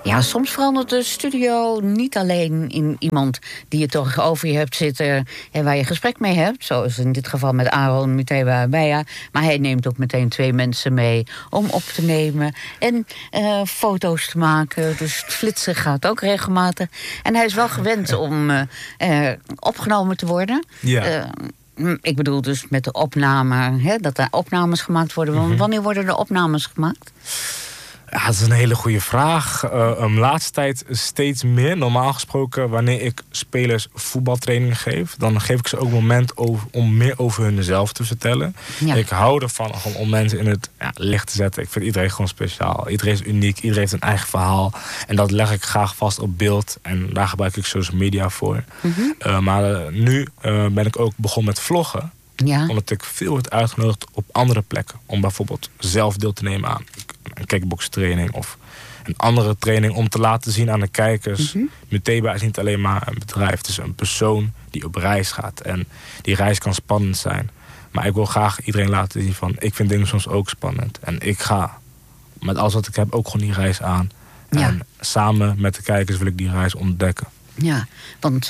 Ja, soms verandert de studio niet alleen in iemand die je tegenover je hebt zitten en waar je gesprek mee hebt. Zoals in dit geval met Aaron Mutewa-Beya. Maar hij neemt ook meteen 2 mensen mee om op te nemen en foto's te maken. Dus het flitsen gaat ook regelmatig. En hij is wel gewend om opgenomen te worden. Ja. Ik bedoel dus met de opname, dat er opnames gemaakt worden. Wanneer worden er opnames gemaakt? Ja, dat is een hele goede vraag. Laatste tijd steeds meer. Normaal gesproken, wanneer ik spelers voetbaltraining geef, dan geef ik ze ook een moment om meer over hunzelf te vertellen. Ja. Ik hou ervan om mensen in het licht te zetten. Ik vind iedereen gewoon speciaal. Iedereen is uniek. Iedereen heeft een eigen verhaal. En dat leg ik graag vast op beeld. En daar gebruik ik social media voor. Maar nu ben ik ook begonnen met vloggen. Ja. Omdat ik veel word uitgenodigd op andere plekken. Om bijvoorbeeld zelf deel te nemen aan een kickbokstraining of een andere training, om te laten zien aan de kijkers. Mutewa is niet alleen maar een bedrijf. Het is een persoon die op reis gaat. En die reis kan spannend zijn. Maar ik wil graag iedereen laten zien van, ik vind dingen soms ook spannend. En ik ga met alles wat ik heb ook gewoon die reis aan. Ja. En samen met de kijkers wil ik die reis ontdekken. Ja, want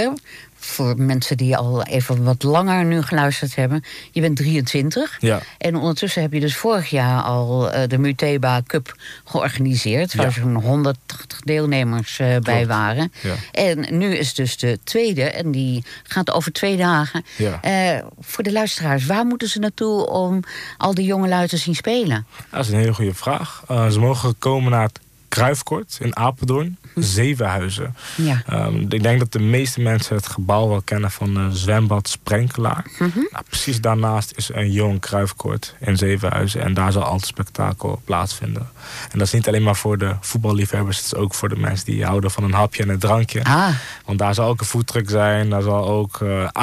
voor mensen die al even wat langer nu geluisterd hebben, je bent 23. Ja. En ondertussen heb je dus vorig jaar al de Mutewa Cup georganiseerd, waar zo'n 180 deelnemers bij waren. Ja. En nu is dus de tweede, en die gaat over 2 dagen. Ja. Voor de luisteraars, waar moeten ze naartoe om al die jongelui te zien spelen? Dat is een hele goede vraag. Ze mogen komen naar het Kruifkort in Apeldoorn, Zevenhuizen. Ja. Ik denk dat de meeste mensen het gebouw wel kennen van zwembad Sprenkelaar. Nou, precies daarnaast is een Johan Kruifkort in Zevenhuizen. En daar zal al het spektakel plaatsvinden. En dat is niet alleen maar voor de voetballiefhebbers. Het is ook voor de mensen die houden van een hapje en een drankje. Want daar zal ook een foodtruck zijn. Daar zal ook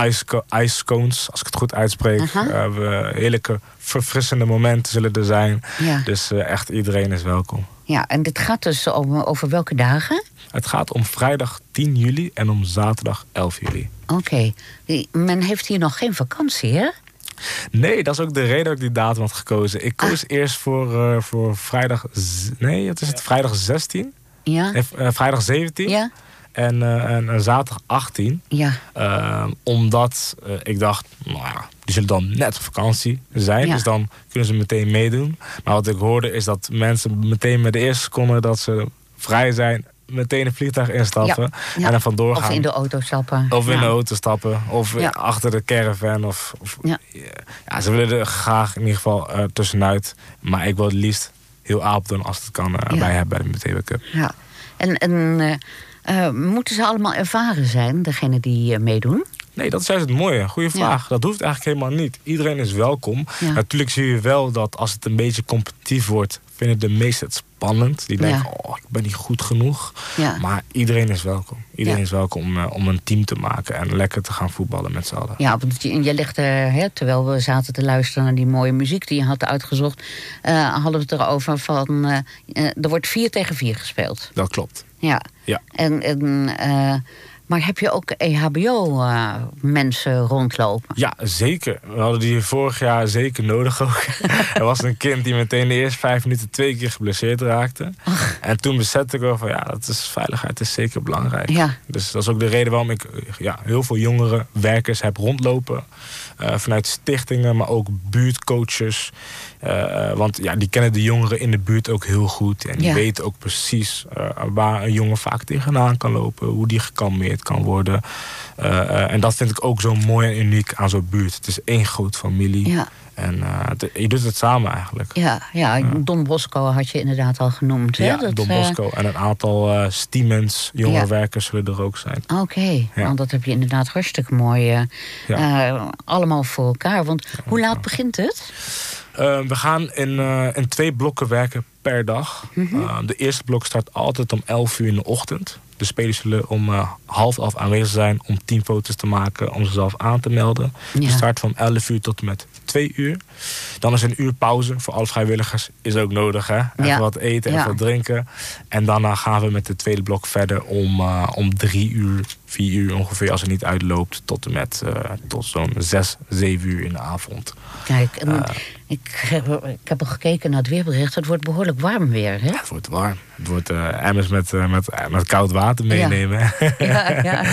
ice cones, als ik het goed uitspreek. Heerlijke verfrissende momenten zullen er zijn. Ja. Dus echt iedereen is welkom. Ja, en dit gaat dus over welke dagen? Het gaat om vrijdag 10 juli en om zaterdag 11 juli. Oké. Men heeft hier nog geen vakantie, hè? Nee, dat is ook de reden dat ik die datum had gekozen. Ik koos eerst voor vrijdag... Nee, het is het vrijdag 16. Ja. Vrijdag 17. Ja. En zaterdag 18. Ja. Omdat ik dacht, nou ja, die zullen dan net op vakantie zijn. Ja. Dus dan kunnen ze meteen meedoen. Maar wat ik hoorde is dat mensen meteen met de eerste seconde dat ze vrij zijn, meteen een vliegtuig instappen. Ja. En er vandoor gaan. Of in de auto stappen. Of in de auto stappen. Of achter de caravan. Ze willen er graag in ieder geval tussenuit. Maar ik wil het liefst heel Apeldoorn als het kan bij hebben bij de Mutewa Cup. Ja. En moeten ze allemaal ervaren zijn, degene die meedoen? Nee, dat is juist het mooie. Goeie vraag. Ja. Dat hoeft eigenlijk helemaal niet. Iedereen is welkom. Ja. Natuurlijk zie je wel dat als het een beetje competitief wordt, vinden de meesten het spannend. Die denken, ik ben niet goed genoeg. Ja. Maar iedereen is welkom. Iedereen is welkom om een team te maken en lekker te gaan voetballen met z'n allen. Ja, want je legde, terwijl we zaten te luisteren naar die mooie muziek die je had uitgezocht, hadden we het erover van, er wordt 4 tegen 4 gespeeld. Dat klopt. Ja. Maar heb je ook EHBO-mensen rondlopen? Ja, zeker. We hadden die vorig jaar zeker nodig ook. Er was een kind die meteen de eerste 5 minuten 2 keer geblesseerd raakte. Ach. En toen besefte ik wel van, veiligheid is zeker belangrijk. Ja. Dus dat is ook de reden waarom ik heel veel jongere werkers heb rondlopen. Vanuit stichtingen, maar ook buurtcoaches. Want die kennen de jongeren in de buurt ook heel goed. En die weten ook precies waar een jongen vaak tegenaan kan lopen. Hoe die gekalmeerd kan worden. En dat vind ik ook zo mooi en uniek aan zo'n buurt. Het is 1 grote familie. Ja. En je doet het samen eigenlijk. Ja, Don Bosco had je inderdaad al genoemd. Hè? Ja, Don Bosco. En een aantal Stiemens, jongerenwerkers zullen er ook zijn. Oké, want dat heb je inderdaad hartstikke mooi. Allemaal voor elkaar. Want hoe laat begint het? We gaan in 2 blokken werken per dag. De eerste blok start altijd om 11 uur in de ochtend. De spelers zullen om 10:30 aanwezig zijn om teamfoto's te maken, om zichzelf aan te melden. Ja. De start van 11 uur tot en met 2 uur. Dan is een uur pauze voor alle vrijwilligers. Is ook nodig, hè? Even wat eten, even wat drinken. En daarna gaan we met het tweede blok verder om 3 uur, 4 uur ongeveer, als het niet uitloopt, tot zo'n 6, 7 uur in de avond. Kijk, ik heb al gekeken naar het weerbericht. Het wordt behoorlijk warm weer, hè? Ja, het wordt warm. Het wordt emmers met koud water meenemen. Ja.